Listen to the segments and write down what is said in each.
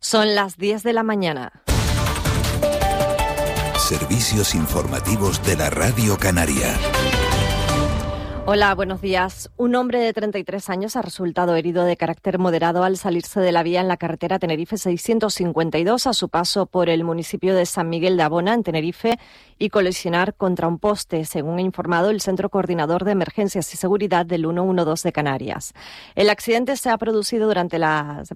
Son las 10 de la mañana. Servicios informativos de la Radio Canaria. Hola, buenos días. Un hombre de 33 años ha resultado herido de carácter moderado al salirse de la vía en la carretera Tenerife 652 a su paso por el municipio de San Miguel de Abona, en Tenerife, y colisionar contra un poste, según ha informado el Centro Coordinador de Emergencias y Seguridad del 112 de Canarias. El accidente se producía durante la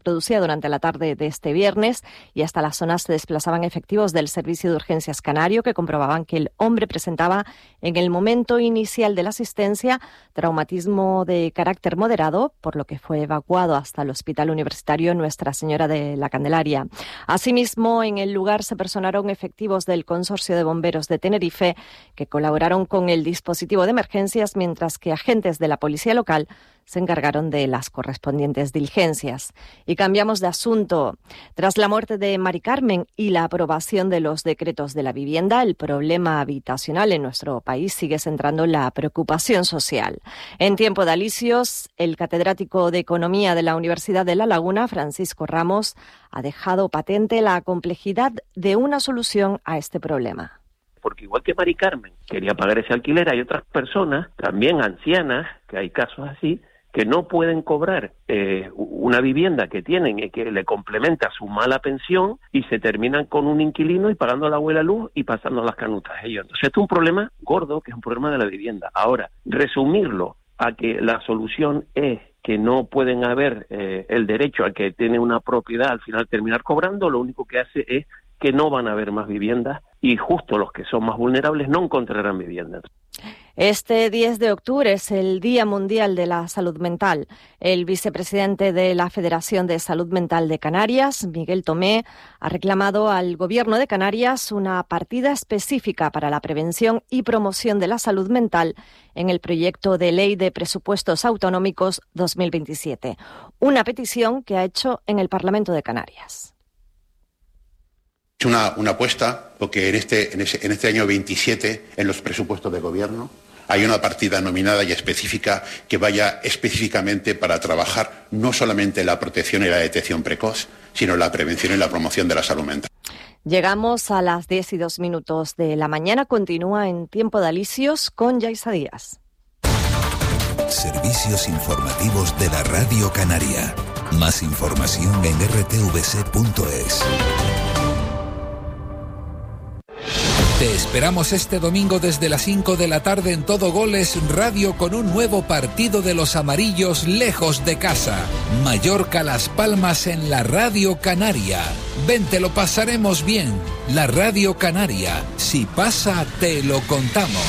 tarde de este viernes y hasta la zona se desplazaban efectivos del Servicio de Urgencias Canario que comprobaban que el hombre presentaba en el momento inicial de la asistencia traumatismo de carácter moderado, por lo que fue evacuado hasta el Hospital Universitario Nuestra Señora de la Candelaria. Asimismo, en el lugar se personaron efectivos del Consorcio de Bomberos de Tenerife que colaboraron con el dispositivo de emergencias, mientras que agentes de la policía local se encargaron de las correspondientes diligencias. Y cambiamos de asunto. Tras la muerte de Mari Carmen y la aprobación de los decretos de la vivienda, el problema habitacional en nuestro país sigue centrando la preocupación social. En tiempo de alicios, el catedrático de Economía de la Universidad de La Laguna, Francisco Ramos, ha dejado patente la complejidad de una solución a este problema. Porque igual que Mari Carmen quería pagar ese alquiler, hay otras personas, también ancianas, que hay casos así, que no pueden cobrar una vivienda que tienen y que le complementa su mala pensión y se terminan con un inquilino y pagando la abuela luz y pasando las canutas ellos. Entonces esto es un problema gordo, que es un problema de la vivienda. Ahora, resumirlo a que la solución es que no pueden haber el derecho a que tiene una propiedad al final terminar cobrando, lo único que hace es que no van a haber más viviendas y justo los que son más vulnerables no encontrarán viviendas. Este 10 de octubre es el Día Mundial de la Salud Mental. El vicepresidente de la Federación de Salud Mental de Canarias, Miguel Tomé, ha reclamado al Gobierno de Canarias una partida específica para la prevención y promoción de la salud mental en el proyecto de Ley de Presupuestos Autonómicos 2027, una petición que ha hecho en el Parlamento de Canarias. Una apuesta, porque en este año 27, en los presupuestos de gobierno, hay una partida nominada y específica que vaya específicamente para trabajar no solamente la protección y la detección precoz, sino la prevención y la promoción de la salud mental. Llegamos a las 10:02 de la mañana. Continúa en Tiempo de Alicios con Yaisa Díaz. Servicios informativos de la Radio Canaria. Más información en rtvc.es. Te esperamos este domingo desde las 5 de la tarde en Todo Goles Radio con un nuevo partido de los amarillos lejos de casa. Mallorca Las Palmas en la Radio Canaria. Ven, te lo pasaremos bien. La Radio Canaria. Si pasa, te lo contamos.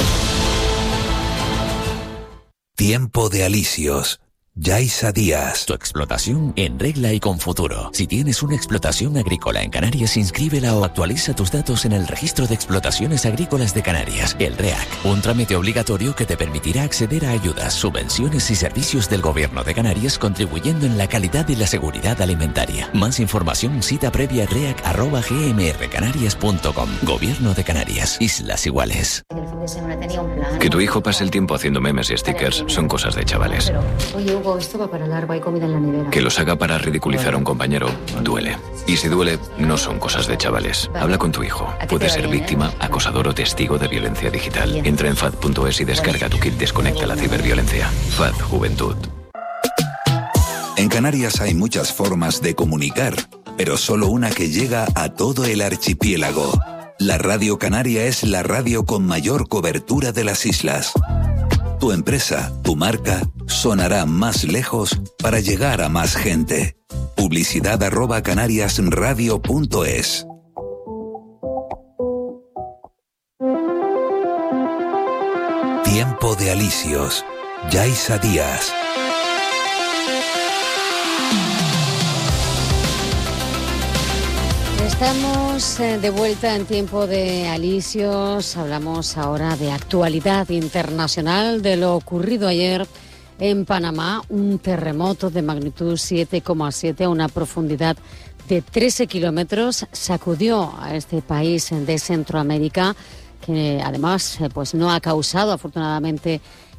Tiempo de Alicios. Yaisa Díaz. Tu explotación en regla y con futuro. Si tienes una explotación agrícola en Canarias, inscríbela o actualiza tus datos en el Registro de Explotaciones Agrícolas de Canarias, el REAC. Un trámite obligatorio que te permitirá acceder a ayudas, subvenciones y servicios del Gobierno de Canarias, contribuyendo en la calidad y la seguridad alimentaria. Más información, cita previa reac@gmrcanarias.com. Gobierno de Canarias. Islas Iguales. Que tu hijo pase el tiempo haciendo memes y stickers son cosas de chavales. Oye, Hugo, esto va para largo, hay comida en la nevera. Que los haga para ridiculizar a un compañero duele. Y si duele, no son cosas de chavales. Habla con tu hijo. Puede ser víctima, acosador o testigo de violencia digital. Entra en FAD.es y descarga tu kit Desconecta la ciberviolencia. FAD Juventud. En Canarias hay muchas formas de comunicar, pero solo una que llega a todo el archipiélago. La Radio Canaria es la radio con mayor cobertura de las islas. Tu empresa, tu marca, sonará más lejos para llegar a más gente. Publicidad @canariasradio.es. Tiempo de Alicios. Yaisa Díaz. Estamos de vuelta en Tiempo de Alicios. Hablamos ahora de actualidad internacional, de lo ocurrido ayer en Panamá. Un terremoto de magnitud 7,7 a una profundidad de 13 kilómetros sacudió a este país de Centroamérica, que además pues no ha causado afortunadamente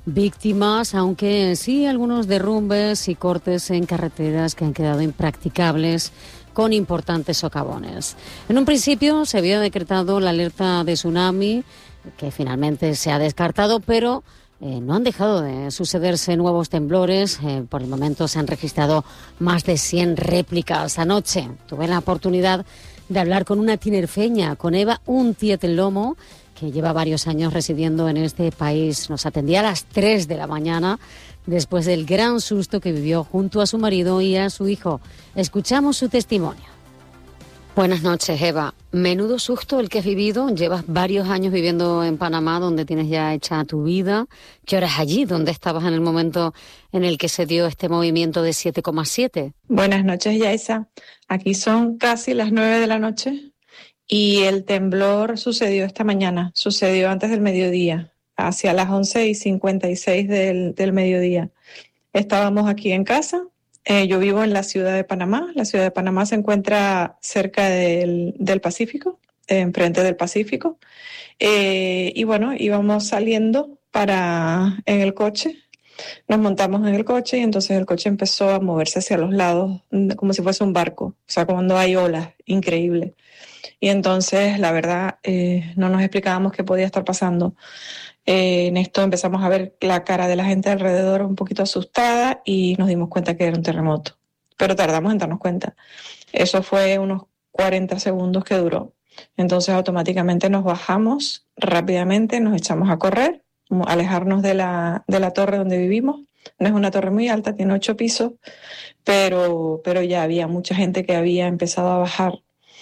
víctimas, aunque sí algunos derrumbes y cortes en carreteras que han quedado impracticables con importantes socavones. En un principio se había decretado la alerta de tsunami, que finalmente se ha descartado, pero no han dejado de sucederse nuevos temblores. Por el momento se han registrado más de 100 réplicas. Anoche tuve la oportunidad de hablar con una tinerfeña, con Eva Untietelomo, que lleva varios años residiendo en este país. Nos atendía a las 3 de la mañana después del gran susto que vivió junto a su marido y a su hijo. Escuchamos su testimonio. Buenas noches, Eva. Menudo susto el que has vivido. Llevas varios años viviendo en Panamá, donde tienes ya hecha tu vida. ¿Qué hora es allí? ¿Dónde estabas en el momento en el que se dio este movimiento de 7,7? Buenas noches, Yaisa. Aquí son casi las 9 de la noche y el temblor sucedió esta mañana. Sucedió antes del mediodía, hacia las 11:56 del mediodía. Estábamos aquí en casa. Yo vivo en la ciudad de Panamá. La ciudad de Panamá se encuentra cerca del Pacífico, enfrente del Pacífico. Y bueno, íbamos saliendo en el coche. Nos montamos en el coche y entonces el coche empezó a moverse hacia los lados como si fuese un barco. O sea, cuando hay olas, increíble. Y entonces, la verdad, no nos explicábamos qué podía estar pasando. En esto empezamos a ver la cara de la gente alrededor un poquito asustada y nos dimos cuenta que era un terremoto. Pero tardamos en darnos cuenta. Eso fue unos 40 segundos que duró. Entonces automáticamente nos bajamos rápidamente, nos echamos a correr, alejarnos de la torre donde vivimos. No es una torre muy alta, tiene 8 pisos, pero ya había mucha gente que había empezado a bajar.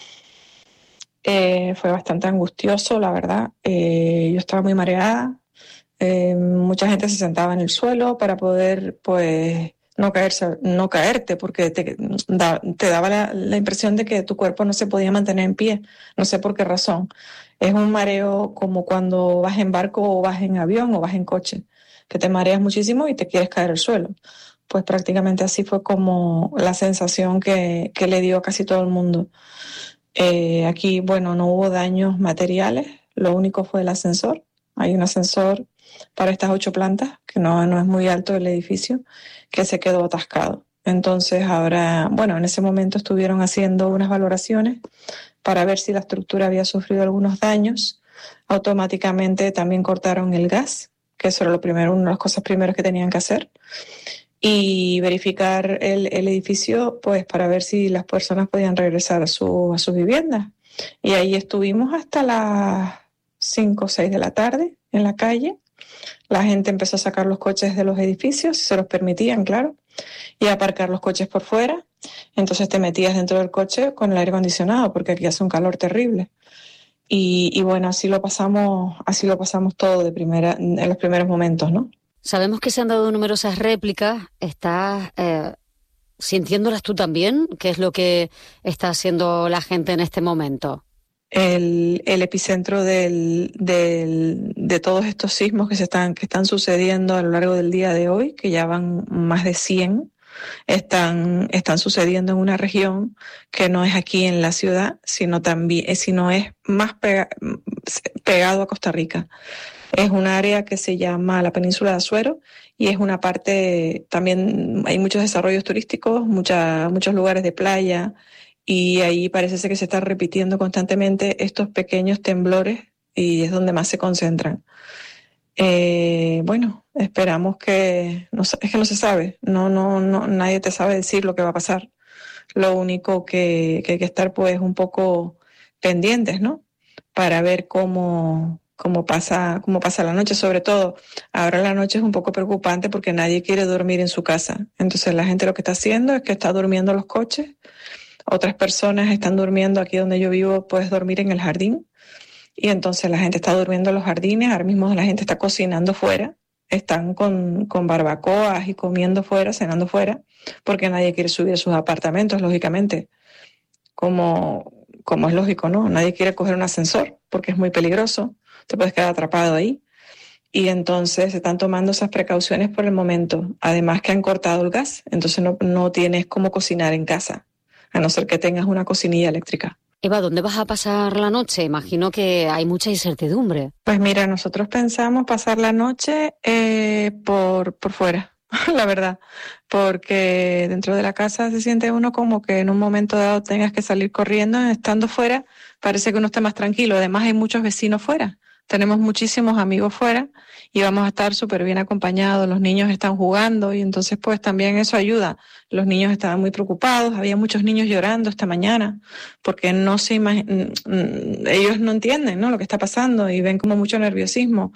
Fue bastante angustioso, la verdad. Yo estaba muy mareada. Mucha gente se sentaba en el suelo para poder, pues, no caerte, porque te daba la impresión de que tu cuerpo no se podía mantener en pie. No sé por qué razón. Es un mareo como cuando vas en barco o vas en avión o vas en coche, que te mareas muchísimo y te quieres caer al suelo. Pues prácticamente así fue como la sensación que le dio a casi todo el mundo. Aquí, bueno, no hubo daños materiales, lo único fue el ascensor. Hay un ascensor para estas 8 plantas, que no es muy alto el edificio, que se quedó atascado. Entonces ahora, bueno, en ese momento estuvieron haciendo unas valoraciones para ver si la estructura había sufrido algunos daños. Automáticamente también cortaron el gas, que eso era una de las cosas primeras que tenían que hacer. Y verificar el edificio, pues para ver si las personas podían regresar a sus viviendas. Y ahí estuvimos hasta las 5 o 6 de la tarde en la calle. La gente empezó a sacar los coches de los edificios, si se los permitían, claro, y a aparcar los coches por fuera. Entonces te metías dentro del coche con el aire acondicionado, porque aquí hace un calor terrible. Y bueno, así lo pasamos todo en los primeros momentos, ¿no? Sabemos que se han dado numerosas réplicas. ¿Estás sintiéndolas tú también? ¿Qué es lo que está haciendo la gente en este momento? El epicentro de todos estos sismos que están sucediendo a lo largo del día de hoy, que ya van más de 100, están sucediendo en una región que no es aquí en la ciudad, sino es más pegado a Costa Rica. Es un área que se llama la Península de Azuero y es una parte, también hay muchos desarrollos turísticos, muchos lugares de playa, y ahí parece ser que se están repitiendo constantemente estos pequeños temblores y es donde más se concentran. Bueno, esperamos es que no se sabe, nadie te sabe decir lo que va a pasar. Lo único que hay que estar pues un poco pendientes, ¿no? Para ver cómo pasa la noche. Sobre todo ahora la noche es un poco preocupante porque nadie quiere dormir en su casa. Entonces la gente lo que está haciendo es que está durmiendo en los coches. Otras personas están durmiendo aquí donde yo vivo, puedes dormir en el jardín. Y entonces la gente está durmiendo en los jardines. Ahora mismo la gente está cocinando fuera. Están con barbacoas y comiendo fuera, cenando fuera, porque nadie quiere subir a sus apartamentos, lógicamente. Como es lógico, ¿no? Nadie quiere coger un ascensor porque es muy peligroso. Te puedes quedar atrapado ahí. Y entonces se están tomando esas precauciones por el momento. Además que han cortado el gas, entonces no tienes cómo cocinar en casa, a no ser que tengas una cocinilla eléctrica. Eva, ¿dónde vas a pasar la noche? Imagino que hay mucha incertidumbre. Pues mira, nosotros pensamos pasar la noche por fuera, la verdad, porque dentro de la casa se siente uno como que en un momento dado tengas que salir corriendo. Estando fuera parece que uno está más tranquilo. Además hay muchos vecinos fuera, tenemos muchísimos amigos fuera y vamos a estar súper bien acompañados. Los niños están jugando y entonces pues también eso ayuda. Los niños estaban muy preocupados, había muchos niños llorando esta mañana porque ellos no entienden, ¿no?, lo que está pasando y ven como mucho nerviosismo.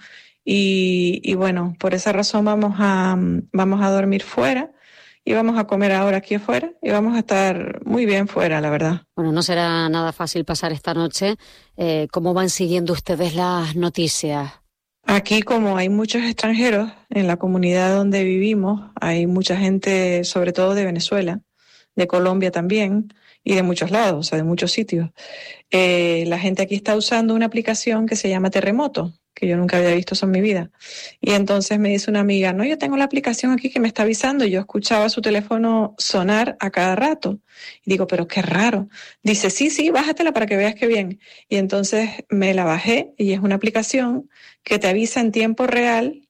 Y bueno, por esa razón vamos a dormir fuera y vamos a comer ahora aquí afuera y vamos a estar muy bien fuera, la verdad. Bueno, no será nada fácil pasar esta noche. ¿Cómo van siguiendo ustedes las noticias? Aquí, como hay muchos extranjeros en la comunidad donde vivimos, hay mucha gente, sobre todo de Venezuela, de Colombia también, y de muchos lados, o sea, de muchos sitios. La gente aquí está usando una aplicación que se llama Terremoto, que yo nunca había visto eso en mi vida. Y entonces me dice una amiga, no, yo tengo la aplicación aquí que me está avisando. Y yo escuchaba su teléfono sonar a cada rato. Y digo, pero qué raro. Dice, sí, bájatela para que veas qué bien. Y entonces me la bajé y es una aplicación que te avisa en tiempo real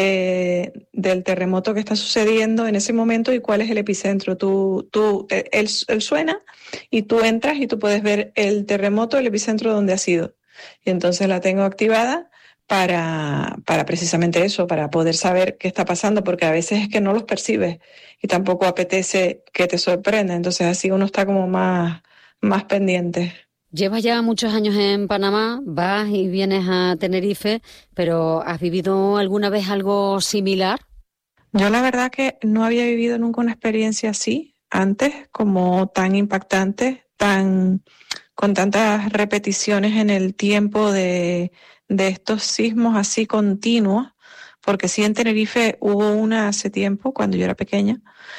del terremoto que está sucediendo en ese momento y cuál es el epicentro. Él suena y tú entras y tú puedes ver el terremoto, el epicentro donde ha sido. Y entonces la tengo activada para precisamente eso, para poder saber qué está pasando, porque a veces es que no los percibes y tampoco apetece que te sorprenda. Entonces así uno está como más pendiente. Llevas ya muchos años en Panamá, vas y vienes a Tenerife, pero ¿has vivido alguna vez algo similar? Yo la verdad que no había vivido nunca una experiencia así antes, como tan impactante, con tantas repeticiones en el tiempo de estos sismos así continuos, porque sí, en Tenerife hubo una hace tiempo, cuando yo era pequeña,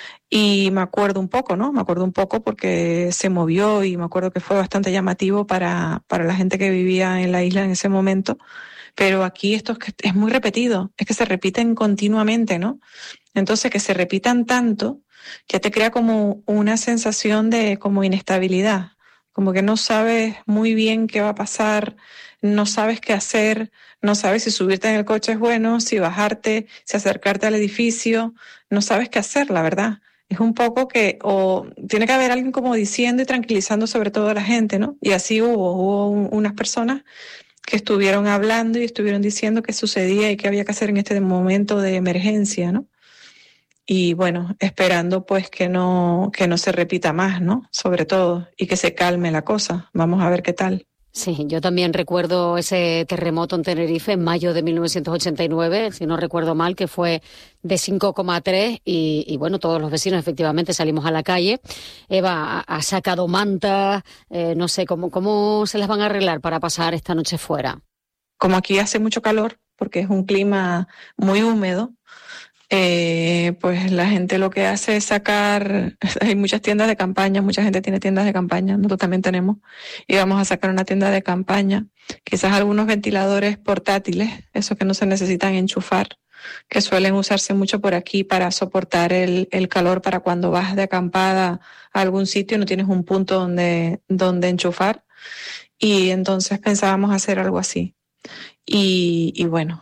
y me acuerdo un poco, ¿no? Me acuerdo un poco porque se movió y me acuerdo que fue bastante llamativo para la gente que vivía en la isla en ese momento. Pero aquí esto es muy repetido, es que se repiten continuamente, ¿no? Entonces, que se repitan tanto, ya te crea como una sensación de como inestabilidad, como que no sabes muy bien qué va a pasar, no sabes qué hacer, no sabes si subirte en el coche es bueno, si bajarte, si acercarte al edificio, no sabes qué hacer, la verdad. Es un poco que, o tiene que haber alguien como diciendo y tranquilizando sobre todo a la gente, ¿no? Y así hubo unas personas que estuvieron hablando y estuvieron diciendo qué sucedía y qué había que hacer en este momento de emergencia, ¿no? Y bueno, esperando pues que no se repita más, ¿no? Sobre todo, y que se calme la cosa. Vamos a ver qué tal. Sí, yo también recuerdo ese terremoto en Tenerife en mayo de 1989, si no recuerdo mal, que fue de 5,3 y bueno, todos los vecinos efectivamente salimos a la calle. Eva ha sacado mantas, no sé, ¿cómo se las van a arreglar para pasar esta noche fuera? Como aquí hace mucho calor, porque es un clima muy húmedo, pues la gente lo que hace es sacar, hay muchas tiendas de campaña, mucha gente tiene tiendas de campaña, nosotros también tenemos, y vamos a sacar una tienda de campaña, quizás algunos ventiladores portátiles, esos que no se necesitan enchufar, que suelen usarse mucho por aquí para soportar el calor para cuando vas de acampada a algún sitio y no tienes un punto donde enchufar, y entonces pensábamos hacer algo así, y bueno,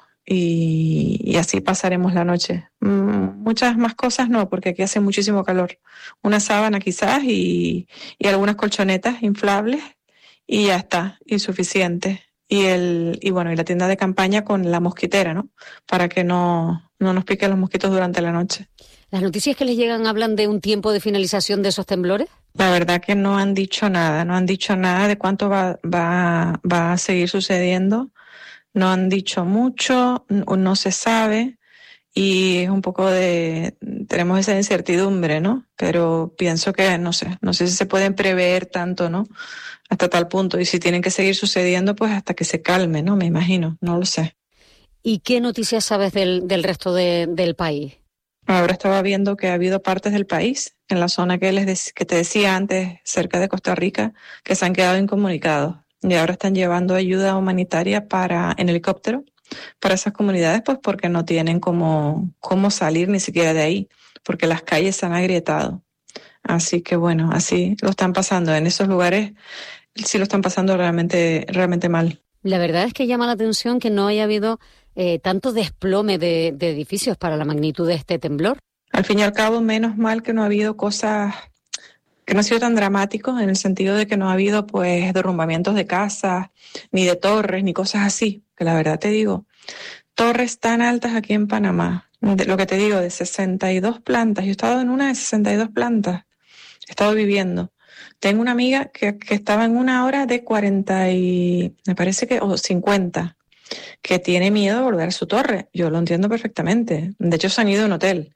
y así pasaremos la noche. Muchas más cosas no, porque aquí hace muchísimo calor. Una sábana quizás y algunas colchonetas inflables y ya está, y suficiente. Y bueno, y la tienda de campaña con la mosquitera, ¿no? Para que no nos piquen los mosquitos durante la noche. ¿Las noticias que les llegan hablan de un tiempo de finalización de esos temblores? La verdad que no han dicho nada de cuánto va a seguir sucediendo. No han dicho mucho, no se sabe y es un poco tenemos esa incertidumbre, ¿no? Pero pienso que, no sé si se pueden prever tanto, ¿no? Hasta tal punto. Y si tienen que seguir sucediendo, pues hasta que se calme, ¿no? Me imagino, no lo sé. ¿Y qué noticias sabes del resto del país? Ahora estaba viendo que ha habido partes del país, en la zona que te decía antes, cerca de Costa Rica, que se han quedado incomunicados. Y ahora están llevando ayuda humanitaria en helicóptero para esas comunidades, pues porque no tienen cómo salir ni siquiera de ahí, porque las calles se han agrietado. Así que bueno, así lo están pasando en esos lugares. sí lo están pasando realmente mal. La verdad es que llama la atención que no haya habido tanto desplome de edificios para la magnitud de este temblor. Al fin y al cabo, menos mal que no ha habido cosas, que no ha sido tan dramático, en el sentido de que no ha habido pues derrumbamientos de casas, ni de torres, ni cosas así, que la verdad te digo, torres tan altas aquí en Panamá, lo que te digo, de 62 plantas, yo he estado en una de 62 plantas, he estado viviendo. Tengo una amiga que estaba en una hora de 40 y me parece que, o 50, que tiene miedo de volver a su torre. Yo lo entiendo perfectamente. De hecho, se han ido a un hotel.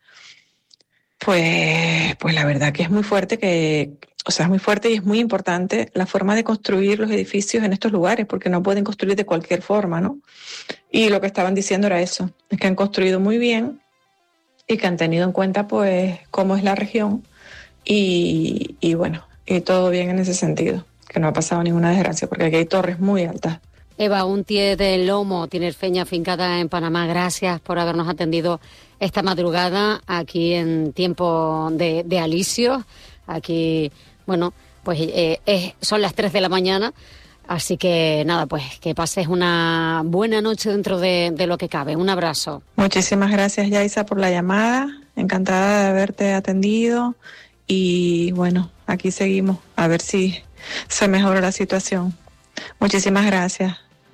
Pues la verdad que es muy fuerte, es muy fuerte y es muy importante la forma de construir los edificios en estos lugares, porque no pueden construir de cualquier forma, ¿no? Y lo que estaban diciendo era eso, es que han construido muy bien y que han tenido en cuenta pues cómo es la región y bueno, y todo bien en ese sentido, que no ha pasado ninguna desgracia, porque aquí hay torres muy altas. Eva Untie de Lomo, tinerfeña afincada en Panamá, gracias por habernos atendido esta madrugada aquí en tiempo de alisios. Aquí, bueno, pues son las 3 de la mañana, así que nada, pues que pases una buena noche dentro de lo que cabe. Un abrazo. Muchísimas gracias, Yaisa, por la llamada. Encantada de haberte atendido y bueno, aquí seguimos a ver si se mejora la situación. Muchísimas gracias.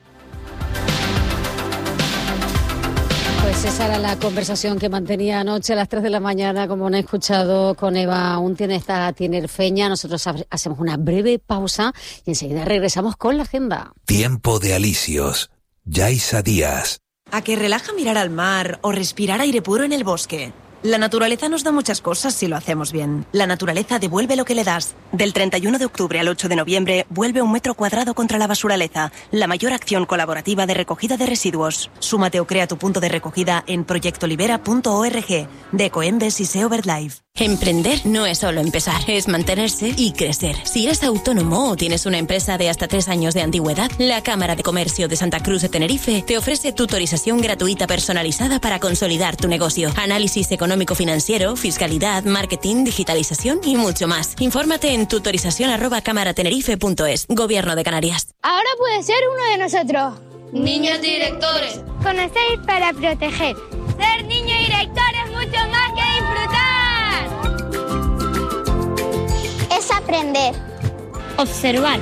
Pues esa era la conversación que mantenía anoche a las 3 de la mañana, como han escuchado, con Eva Untie, esta tinerfeña. Nosotros hacemos una breve pausa y enseguida regresamos con la agenda. Tiempo de alisios. Yaisa Díaz. ¿A que relaja mirar al mar o respirar aire puro en el bosque? La naturaleza nos da muchas cosas si lo hacemos bien. La naturaleza devuelve lo que le das. Del 31 de octubre al 8 de noviembre, vuelve 1 metro cuadrado contra la basuraleza, la mayor acción colaborativa de recogida de residuos. Súmate o crea tu punto de recogida en proyectolibera.org, de Ecoembes y SEO BirdLife. Emprender no es solo empezar, es mantenerse y crecer. Si eres autónomo o tienes una empresa de hasta 3 años de antigüedad, la Cámara de Comercio de Santa Cruz de Tenerife te ofrece tutorización gratuita personalizada para consolidar tu negocio. Análisis económico-financiero, fiscalidad, marketing, digitalización y mucho más. Infórmate en tutorización@cámaratenerife.es. Gobierno de Canarias. Ahora puede ser uno de nosotros. Niños directores. Conocer para proteger. Ser niño director es mucho más que disfrutar. Es aprender. Observar.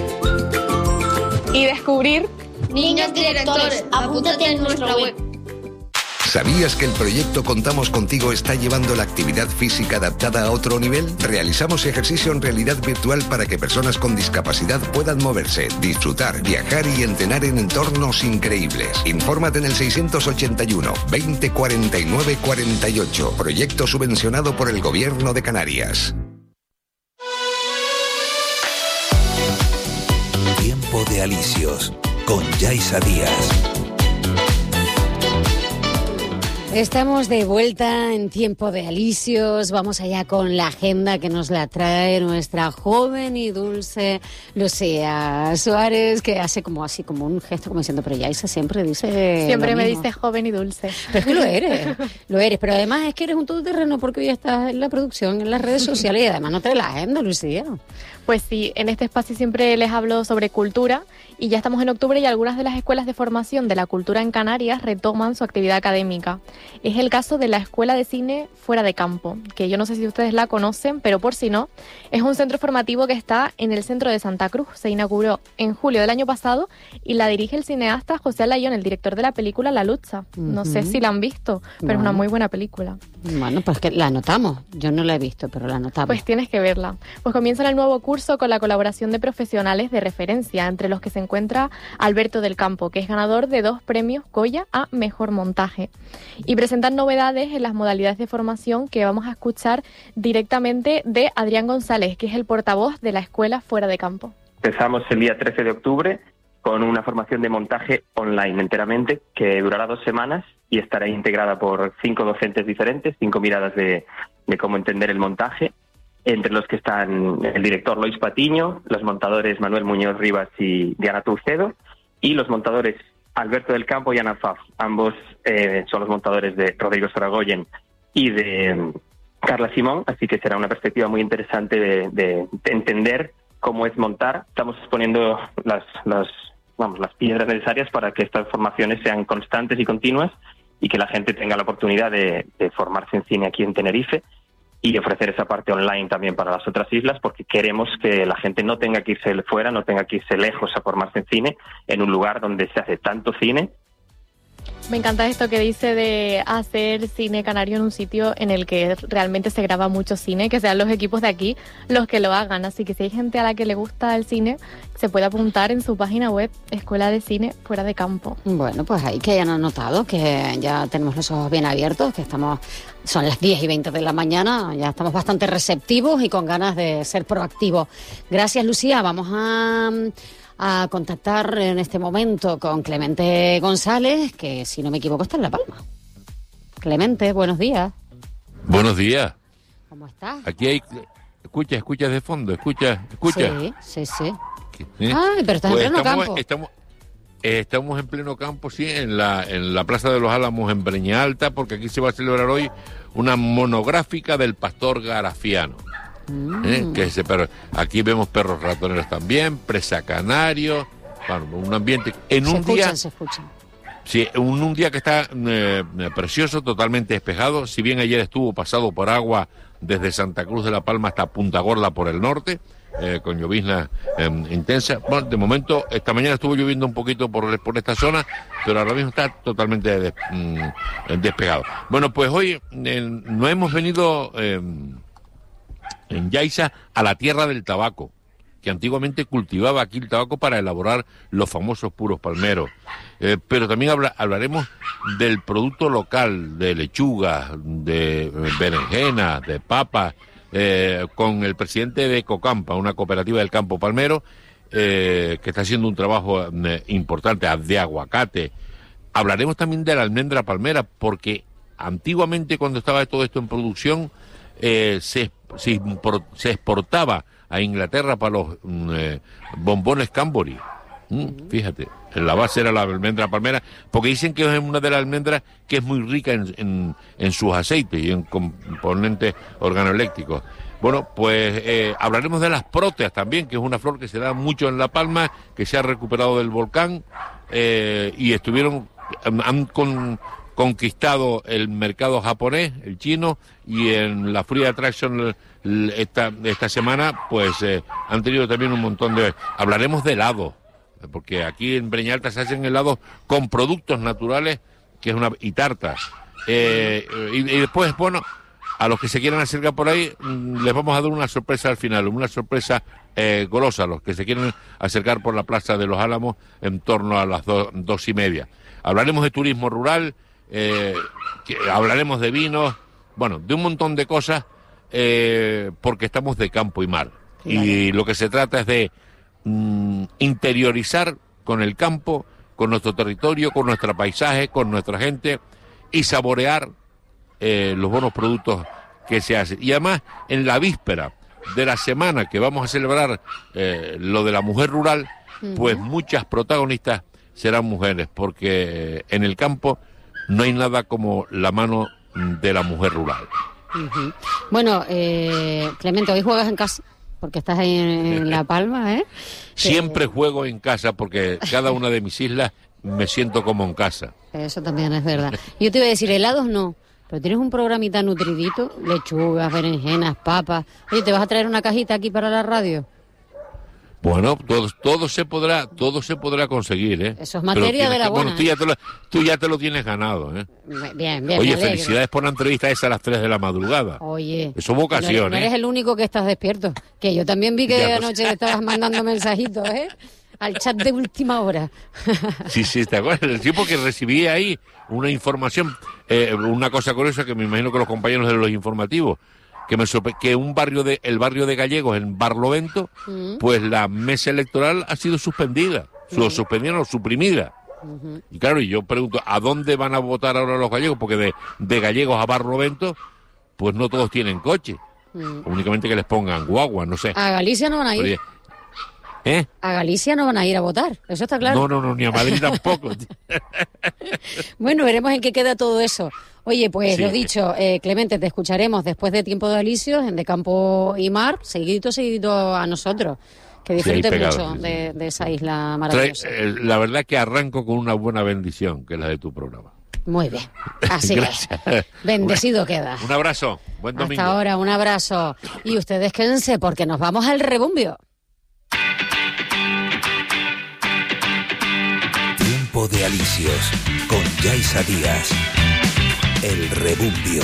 Y descubrir. Niños directores, apúntate en nuestra web. ¿Sabías que el proyecto Contamos Contigo está llevando la actividad física adaptada a otro nivel? Realizamos ejercicio en realidad virtual para que personas con discapacidad puedan moverse, disfrutar, viajar y entrenar en entornos increíbles. Infórmate en el 681 20 49 48. Proyecto subvencionado por el Gobierno de Canarias. Tiempo de alisios con Yaisa Díaz. Estamos de vuelta en tiempo de alisios. Vamos allá con la agenda que nos la trae nuestra joven y dulce Lucía Suárez, que hace como así, como un gesto, como diciendo, pero Yaisa siempre dice. Siempre me dice joven y dulce. Pero es que lo eres, pero además es que eres un todoterreno porque hoy estás en la producción, en las redes sociales y además no traes la agenda, Lucía. Pues sí, en este espacio siempre les hablo sobre cultura y ya estamos en octubre y algunas de las escuelas de formación de la cultura en Canarias retoman su actividad académica. Es el caso de la Escuela de Cine Fuera de Campo, que yo no sé si ustedes la conocen, pero por si no, es un centro formativo que está en el centro de Santa Cruz. Se inauguró en julio del año pasado y la dirige el cineasta José Alayón, el director de la película La Lucha. No sé si la han visto, pero es una muy buena película. Bueno, pues que la anotamos. Yo no la he visto, pero la anotamos. Pues tienes que verla. Pues comienza el nuevo curso con la colaboración de profesionales de referencia, entre los que se encuentra Alberto del Campo, que es ganador de 2 premios Goya a Mejor Montaje. Y presentan novedades en las modalidades de formación que vamos a escuchar directamente de Adrián González, que es el portavoz de la Escuela Fuera de Campo. Empezamos el día 13 de octubre con una formación de montaje online enteramente, que durará 2 semanas y estará integrada por 5 docentes diferentes, 5 miradas de cómo entender el montaje, entre los que están el director Lois Patiño, los montadores Manuel Muñoz Rivas y Diana Toucedo, y los montadores Alberto del Campo y Ana Faf. Ambos son los montadores de Rodrigo Saragoyen y de Carla Simón, así que será una perspectiva muy interesante de entender cómo es montar. Estamos poniendo las piedras necesarias para que estas formaciones sean constantes y continuas y que la gente tenga la oportunidad de formarse en cine aquí en Tenerife y ofrecer esa parte online también para las otras islas, porque queremos que la gente no tenga que irse fuera, no tenga que irse lejos a formarse en cine, en un lugar donde se hace tanto cine. Me encanta esto que dice de hacer cine canario en un sitio en el que realmente se graba mucho cine, que sean los equipos de aquí los que lo hagan. Así que si hay gente a la que le gusta el cine, se puede apuntar en su página web, Escuela de Cine Fuera de Campo. Bueno, pues ahí que hayan anotado, que ya tenemos los ojos bien abiertos, que son las 10:20 de la mañana, ya estamos bastante receptivos y con ganas de ser proactivos. Gracias, Lucía. Vamos a contactar en este momento con Clemente González, que si no me equivoco está en La Palma. Clemente, buenos días. Buenos días. ¿Cómo estás? Aquí hay... Escucha de fondo, escucha. Sí. ¿Sí? Ay, pero estás pues en pleno campo. Estamos en pleno campo, sí, en la Plaza de los Álamos en Breña Alta, porque aquí se va a celebrar hoy una monográfica del pastor garafiano. Pero aquí vemos perros ratoneros también, presa canario, bueno, un ambiente Se escuchan. Sí, un día que está precioso, totalmente despejado. Si bien ayer estuvo pasado por agua desde Santa Cruz de la Palma hasta Punta Gorda por el norte, con llovizna intensa. Bueno, de momento, esta mañana estuvo lloviendo un poquito por esta zona, pero ahora mismo está totalmente despejado. Bueno, pues hoy no hemos venido en Yaiza a la tierra del tabaco, que antiguamente cultivaba aquí el tabaco para elaborar los famosos puros palmeros. Pero también hablaremos del producto local, de lechugas, de berenjenas, de papas, con el presidente de Ecocampa, una cooperativa del campo palmero, que está haciendo un trabajo importante, de aguacate. Hablaremos también de la almendra palmera, porque antiguamente, cuando estaba todo esto en producción, se exportaba a Inglaterra para los bombones Cambory. Fíjate, la base era la almendra palmera, porque dicen que es una de las almendras que es muy rica en sus aceites y en componentes organoeléctricos. Bueno, pues hablaremos de las próteas también, que es una flor que se da mucho en La Palma, que se ha recuperado del volcán, y han conquistado el mercado japonés, el chino, y en la Free Attraction esta semana pues han tenido también un montón de... Hablaremos de helados, porque aquí en Breña Alta se hacen helados con productos naturales, que es y tartas. Y después, bueno, a los que se quieran acercar por ahí, les vamos a dar una sorpresa al final, una sorpresa golosa, a los que se quieren acercar por la Plaza de los Álamos en torno a las 2:30. Hablaremos de turismo rural, hablaremos de vinos, bueno, de un montón de cosas, porque estamos de campo y mar. Claro. Y lo que se trata es de interiorizar con el campo, con nuestro territorio, con nuestro paisaje, con nuestra gente, y saborear los buenos productos que se hacen. Y además, en la víspera de la semana que vamos a celebrar lo de la mujer rural, pues muchas protagonistas serán mujeres, porque en el campo no hay nada como la mano de la mujer rural. Bueno, Clemente, hoy juegas en casa, porque estás ahí en La Palma, ¿eh? Siempre juego en casa, porque cada una de mis islas me siento como en casa. Eso también es verdad. Yo te iba a decir, helados no, pero tienes un programita nutridito, lechugas, berenjenas, papas. Oye, ¿te vas a traer una cajita aquí para la radio? Bueno, todo se podrá conseguir, ¿eh? Eso es materia de la buena. Bueno, tú ya te lo tienes ganado, ¿eh? Bien. Oye, felicidades por la entrevista esa a las 3 de la madrugada. Oye. Eso es vocación, no eres el único que estás despierto. Que yo también vi que anoche estabas mandando mensajitos, ¿eh? Al chat de última hora. Sí, ¿te acuerdas? Sí, porque recibí ahí una información, una cosa curiosa que me imagino que los compañeros de los informativos, que el barrio de Gallegos, en Barlovento, pues la mesa electoral ha sido suspendida, suspendida o suprimida. Y claro, y yo pregunto, ¿a dónde van a votar ahora los gallegos? Porque de Gallegos a Barlovento, pues no todos tienen coche, únicamente que les pongan guagua, no sé. A Galicia no van a ir. Oye, A Galicia no van a ir a votar, eso está claro. No, ni a Madrid tampoco. Bueno, veremos en qué queda todo eso. Oye, pues sí. Lo dicho, Clemente, te escucharemos después de Tiempo de Alicios en De Campo y Mar, seguidito a nosotros, Que disfruten mucho de esa isla maravillosa. La verdad que arranco con una buena bendición, que es la de tu programa. Muy bien, así que bendecido queda. Un abrazo, buen domingo. Hasta ahora, un abrazo. Y ustedes quédense porque nos vamos al rebumbio. Tiempo de alicios con Yaiza Díaz. El rebumbio.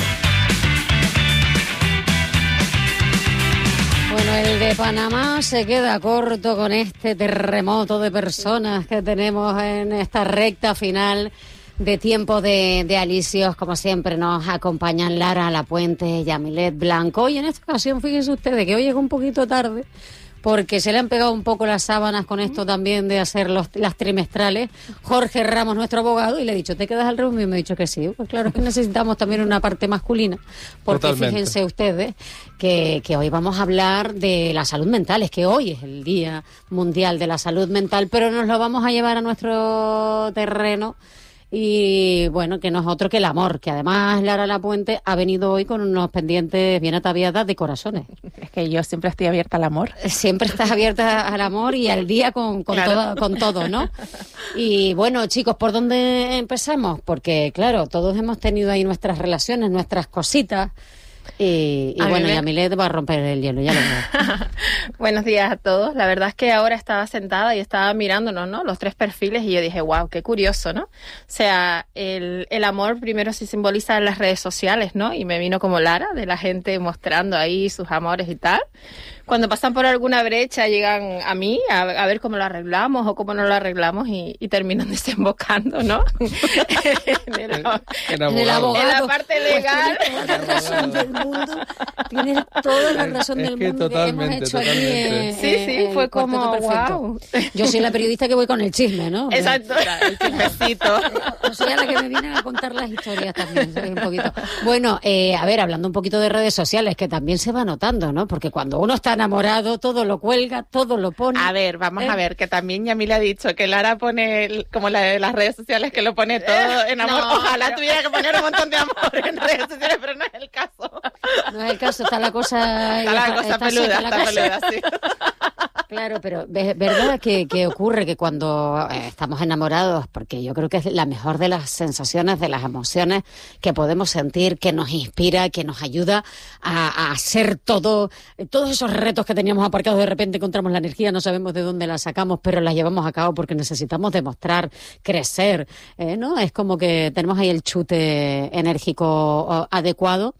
Bueno, el de Panamá se queda corto con este terremoto de personas que tenemos en esta recta final de Tiempo de alicios. Como siempre nos acompañan Lara Lapuente, Yamilet Blanco. Y en esta ocasión, fíjense ustedes que hoy llegó un poquito tarde, porque se le han pegado un poco las sábanas con esto también de hacer las trimestrales. Jorge Ramos, nuestro abogado, y le he dicho, ¿te quedas al reunión? Y me ha dicho que sí. Pues claro que necesitamos también una parte masculina, porque totalmente. Fíjense ustedes que hoy vamos a hablar de la salud mental. Es que hoy es el Día Mundial de la Salud Mental, pero nos lo vamos a llevar a nuestro terreno. Y bueno, que no es otro que el amor, que además Lara Lapuente ha venido hoy con unos pendientes bien ataviadas de corazones. Es que yo siempre estoy abierta al amor. Siempre estás abierta al amor y al día con todo, ¿no? Y bueno, chicos, ¿por dónde empezamos? Porque claro, todos hemos tenido ahí nuestras relaciones, nuestras cositas. Y bueno, Yamilet va a romper el hielo, ya lo veo. Buenos días a todos. La verdad es que ahora estaba sentada y estaba mirándonos, ¿no? Los tres perfiles, y yo dije, wow, qué curioso, ¿no? O sea, el amor primero se simboliza en las redes sociales, ¿no? Y me vino como Lara, de la gente mostrando ahí sus amores y tal. Cuando pasan por alguna brecha llegan a mí a ver cómo lo arreglamos o cómo no lo arreglamos y terminan desembocando, ¿no? en el abogado. En la parte legal. Tienes toda la razón del mundo. Totalmente, hemos hecho sí, fue como wow. Yo soy la periodista que voy con el chisme, ¿no? Exacto, el chismecito. Yo soy la que me viene a contar las historias también, un poquito. Bueno, a ver, hablando un poquito de redes sociales, que también se va notando, ¿no? Porque cuando uno está enamorado, todo lo cuelga, todo lo pone. A ver, vamos a ver, que también Yami le ha dicho que Lara pone, como la de las redes sociales, que lo pone todo en amor. No, ojalá tuviera que poner un montón de amor en redes sociales, pero no es el caso. No es el caso, está la cosa... Está peluda, sí. Claro, pero ¿verdad que ocurre que cuando estamos enamorados, porque yo creo que es la mejor de las sensaciones, de las emociones que podemos sentir, que nos inspira, que nos ayuda a hacer todos esos retos que teníamos aparcados, de repente encontramos la energía, no sabemos de dónde la sacamos, pero la llevamos a cabo porque necesitamos demostrar, crecer, ¿no? Es como que tenemos ahí el chute enérgico adecuado.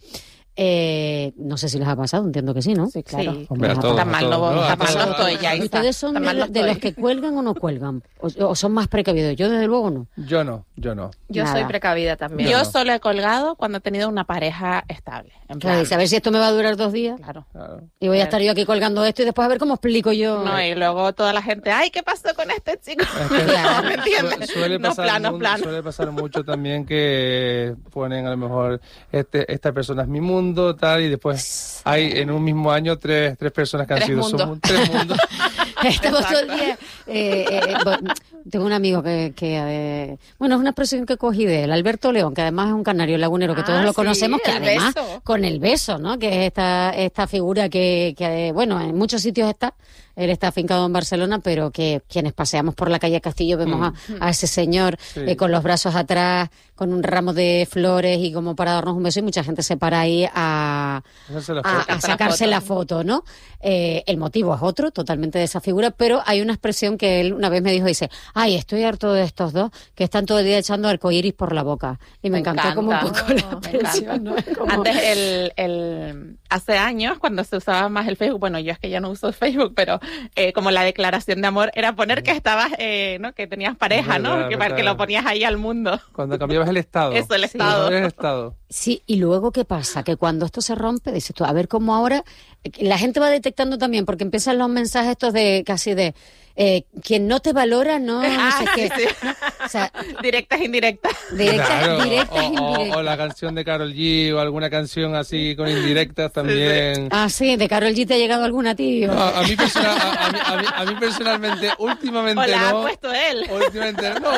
No sé si les ha pasado, entiendo que sí, ¿no? Sí, claro. Sí. Tan mal no estoy ya. ¿Ustedes son de los que cuelgan o no cuelgan? ¿O son más precavidos? Yo desde luego no. Yo no. Yo soy precavida también. Yo solo he colgado cuando he tenido una pareja estable. En plan, claro, y saber si esto me va a durar 2 días. Claro. Y voy a estar yo aquí colgando esto y después a ver cómo explico yo. No, y luego toda la gente, ay, ¿qué pasó con este chico? Claro. ¿Me entiendes? Suele pasar mucho también que ponen a lo mejor esta persona es mi mundo, tal, y después hay en un mismo año tres personas que han sido tres mundos. Estamos todo el día. Tengo un amigo que bueno, es una expresión que cogí de él, Alberto León, que además es un canario lagunero que todos lo conocemos, que además beso. Con el beso, ¿no? Que es esta figura que bueno, en muchos sitios está. Él está afincado en Barcelona, pero que quienes paseamos por la calle Castillo vemos a ese señor con los brazos atrás, con un ramo de flores y como para darnos un beso, y mucha gente se para ahí a sacarse la foto, ¿no? El motivo es otro, totalmente de esa figura, pero hay una expresión que él una vez me dijo, dice, ay, estoy harto de estos dos que están todo el día echando arcoíris por la boca. Y me encantó como un poco la expresión, ¿no? Como... Antes, hace años, cuando se usaba más el Facebook, bueno, yo es que ya no uso Facebook, pero como la declaración de amor era poner que estabas, ¿no? Que tenías pareja, ¿no? Que lo ponías ahí al mundo. Cuando cambiabas el estado. Eso, el estado. El estado. Sí, y luego, ¿qué pasa? Que cuando esto se rompe, dices tú, a ver cómo ahora... La gente va detectando también, porque empiezan los mensajes estos de casi de... quien no te valora, no sé qué. Sí. O sea, directas, indirectas. O la canción de Karol G, o alguna canción así con indirectas también. Sí. Ah, sí, de Karol G te ha llegado alguna, tío. A mí personalmente, últimamente o la no. ha puesto él. Últimamente no.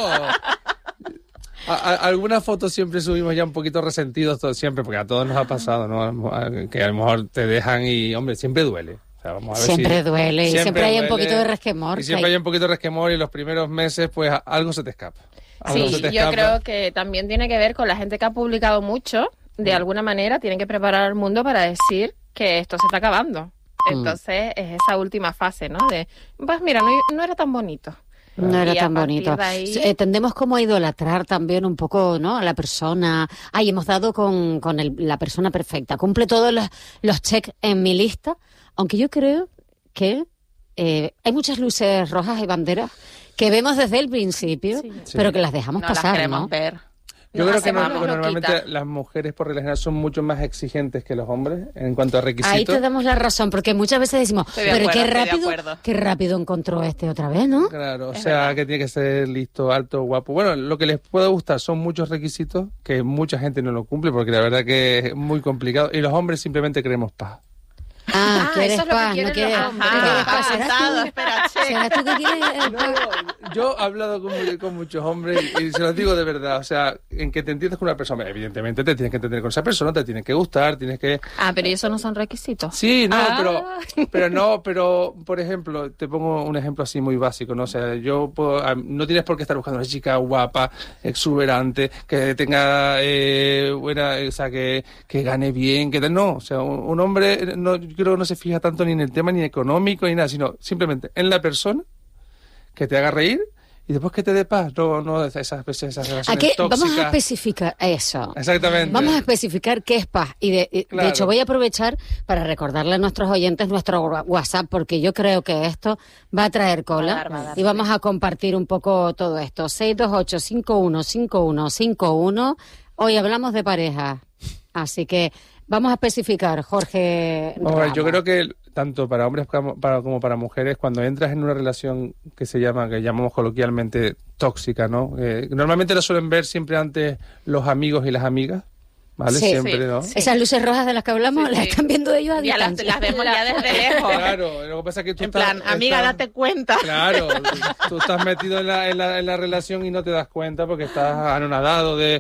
Algunas fotos siempre subimos ya un poquito resentidos, siempre, porque a todos nos ha pasado, ¿no? Que a lo mejor te dejan y, hombre, siempre duele. sea, vamos a ver siempre duele, y siempre hay un poquito de resquemor. Y siempre hay un poquito de resquemor y los primeros meses, pues algo se te escapa. Sí, yo creo que también tiene que ver con la gente que ha publicado mucho, de alguna manera tienen que preparar al mundo para decir que esto se está acabando. Entonces es esa última fase, ¿no? De, pues mira, no era tan bonito. No era y tan bonito. Ahí... tendemos como a idolatrar también un poco, ¿no? A la persona. Ay, hemos dado con la persona perfecta. Cumple todos los checks en mi lista. Aunque yo creo que hay muchas luces rojas y banderas que vemos desde el principio, pero que las dejamos pasar, las queremos ¿no? ver. Yo creo que normalmente las mujeres por regla general son mucho más exigentes que los hombres en cuanto a requisitos. Ahí te damos la razón, porque muchas veces decimos, pero qué rápido encontró otra vez, ¿no? Claro, o sea, que tiene que ser listo, alto, guapo. Bueno, lo que les puede gustar son muchos requisitos que mucha gente no lo cumple, porque la verdad que es muy complicado. Y los hombres simplemente queremos paz. ¿Quieres paz? No quieres paz. ¿Serás tú que quieres paz? Yo he hablado con muchos hombres y se los digo de verdad, o sea, en que te entiendes con una persona, evidentemente te tienes que entender con esa persona, te tiene que gustar, tienes que... pero eso no son requisitos. Sí, no, pero por ejemplo, te pongo un ejemplo así muy básico, ¿no? O sea, no tienes por qué estar buscando una chica guapa, exuberante, que tenga buena, o sea, que gane bien, no, o sea, un hombre yo creo que no se fija tanto ni en el tema ni económico ni nada, sino simplemente en la persona, que te haga reír y después que te dé paz, no esas relaciones tóxicas. Vamos a especificar eso. Exactamente. Vamos a especificar qué es paz. Y de hecho voy a aprovechar para recordarle a nuestros oyentes nuestro WhatsApp, porque yo creo que esto va a traer cola y vamos a compartir un poco todo esto. 628-515151. Hoy hablamos de pareja, así que vamos a especificar, Jorge. Yo creo que tanto para hombres como para mujeres, cuando entras en una relación que llamamos coloquialmente tóxica, ¿no? Normalmente la suelen ver siempre antes los amigos y las amigas, ¿vale? Sí, siempre, ¿no? Esas luces rojas de las que hablamos las están viendo ellos a distancia. Las vemos ya desde lejos. Claro, lo que pasa es que tú amiga, date cuenta. Claro, tú estás metido en la relación y no te das cuenta porque estás anonadado de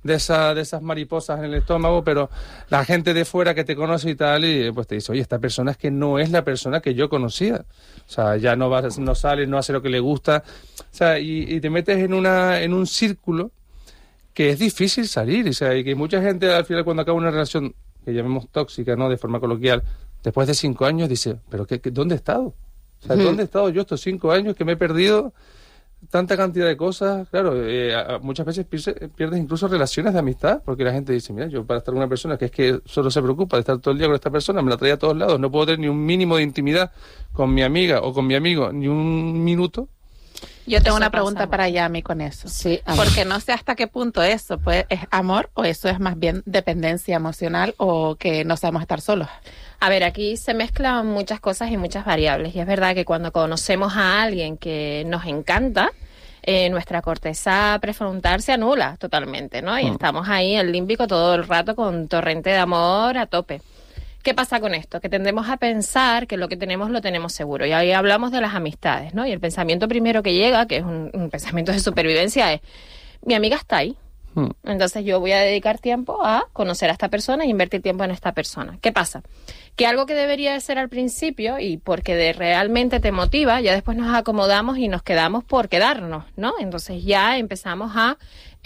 esas mariposas en el estómago, pero la gente de fuera que te conoce y tal, y pues te dice, oye, esta persona es que no es la persona que yo conocía. O sea, ya no sale, no hace lo que le gusta. O sea, y te metes en un círculo que es difícil salir, o sea, y que mucha gente al final cuando acaba una relación que llamemos tóxica, ¿no?, de forma coloquial, después de 5 años dice, pero ¿dónde he estado? O sea, ¿dónde he estado yo estos 5 años que me he perdido tanta cantidad de cosas? Claro, muchas veces pierdes incluso relaciones de amistad, porque la gente dice, mira, yo para estar con una persona que es que solo se preocupa de estar todo el día con esta persona, me la trae a todos lados, no puedo tener ni un mínimo de intimidad con mi amiga o con mi amigo, ni un minuto. Yo tengo una pregunta para Yami con eso. Sí, porque no sé hasta qué punto eso es amor o eso es más bien dependencia emocional o que no sabemos estar solos. A ver, aquí se mezclan muchas cosas y muchas variables. Y es verdad que cuando conocemos a alguien que nos encanta, nuestra corteza prefrontal se anula totalmente, ¿no? Y estamos ahí en límbico todo el rato con torrente de amor a tope. ¿Qué pasa con esto? Que tendemos a pensar que lo que tenemos lo tenemos seguro. Y ahí hablamos de las amistades, ¿no? Y el pensamiento primero que llega, que es un pensamiento de supervivencia, es, mi amiga está ahí. Entonces yo voy a dedicar tiempo a conocer a esta persona y invertir tiempo en esta persona. ¿Qué pasa? Que algo que debería de ser al principio y porque realmente te motiva, ya después nos acomodamos y nos quedamos por quedarnos, ¿no? Entonces ya empezamos a...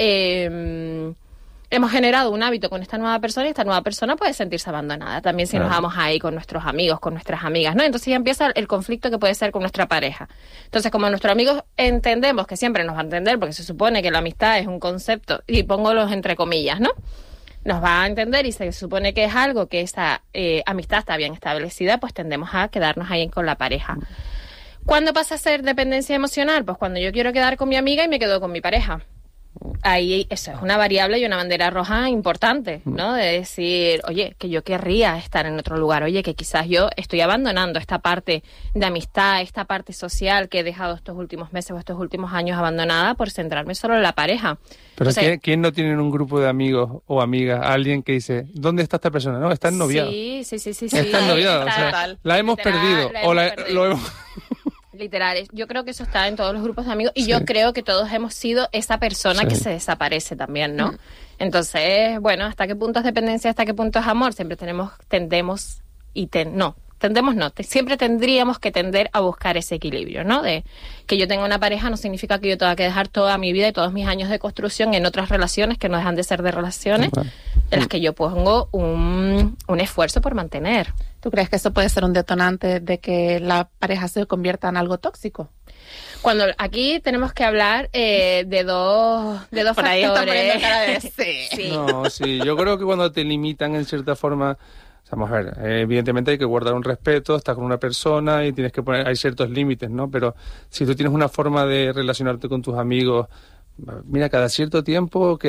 hemos generado un hábito con esta nueva persona y esta nueva persona puede sentirse abandonada. También si nos vamos ahí con nuestros amigos, con nuestras amigas, ¿no? Entonces ya empieza el conflicto que puede ser con nuestra pareja. Entonces, como nuestros amigos entendemos que siempre nos va a entender, porque se supone que la amistad es un concepto, y pongo los entre comillas, ¿no? Nos va a entender y se supone que es algo que esa amistad está bien establecida, pues tendemos a quedarnos ahí con la pareja. ¿Cuándo pasa a ser dependencia emocional? Pues cuando yo quiero quedar con mi amiga y me quedo con mi pareja. Ahí eso es una variable y una bandera roja importante, ¿no? De decir, oye, que yo querría estar en otro lugar, oye, que quizás yo estoy abandonando esta parte de amistad, esta parte social que he dejado estos últimos meses o estos últimos años abandonada por centrarme solo en la pareja. Pero ¿quién no tiene en un grupo de amigos o amigas a alguien que dice, ¿dónde está esta persona? No, está ennoviado. Sí. Está ennoviado, o sea, la hemos perdido. Lo hemos... Literal, yo creo que eso está en todos los grupos de amigos y yo creo que todos hemos sido esa persona que se desaparece también, ¿no? Entonces, bueno, ¿hasta qué punto es dependencia, hasta qué punto es amor? Siempre siempre tendríamos que tender a buscar ese equilibrio, ¿no? De que yo tenga una pareja no significa que yo tenga que dejar toda mi vida y todos mis años de construcción en otras relaciones que no dejan de ser de relaciones en las que yo pongo un esfuerzo por mantener. ¿Tú crees que eso puede ser un detonante de que la pareja se convierta en algo tóxico? Cuando aquí tenemos que hablar de dos por ahí factores. Está cara de sí. No, sí, yo creo que cuando te limitan en cierta forma, vamos a ver, evidentemente hay que guardar un respeto, estás con una persona y tienes que poner, hay ciertos límites, ¿no? Pero si tú tienes una forma de relacionarte con tus amigos, mira, cada cierto tiempo que